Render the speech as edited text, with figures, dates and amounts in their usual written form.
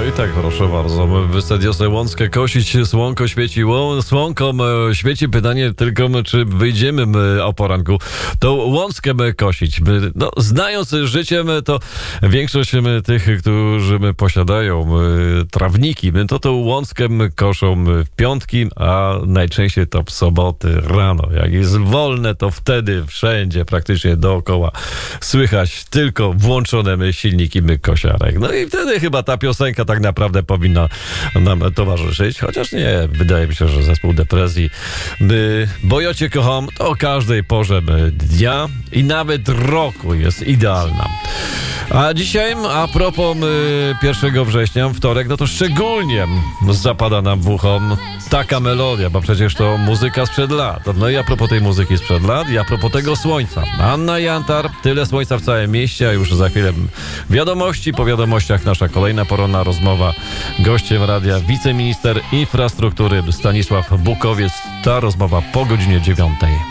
i tak proszę bardzo, wysadził sobie łąckę kosić, słonko świeci, słonką świeci, pytanie tylko, czy wyjdziemy o poranku tą łąckę kosić. No, znając życiem, to większość tych, którzy posiadają trawniki, to tą łąckę koszą w piątki, a najczęściej to w soboty rano. Jak jest wolne, to wtedy wszędzie, praktycznie dookoła słychać tylko włączone silniki kosiarek. No i wtedy chyba ta piosenka tak naprawdę powinna nam towarzyszyć, chociaż nie, wydaje mi się, że zespół Depresji Bo ja cię kocham to o każdej porze dnia i nawet roku jest idealna. A dzisiaj, a propos 1 września, wtorek, no to szczególnie zapada nam w ucho taka melodia, bo przecież to muzyka sprzed lat. No i a propos tej muzyki sprzed lat i a propos tego słońca. Anna Jantar, tyle słońca w całym mieście, a już za chwilę wiadomości. Po wiadomościach nasza kolejna poronna rozmowa. Gościem radia wiceminister infrastruktury Stanisław Bukowiec. Ta rozmowa po godzinie 9.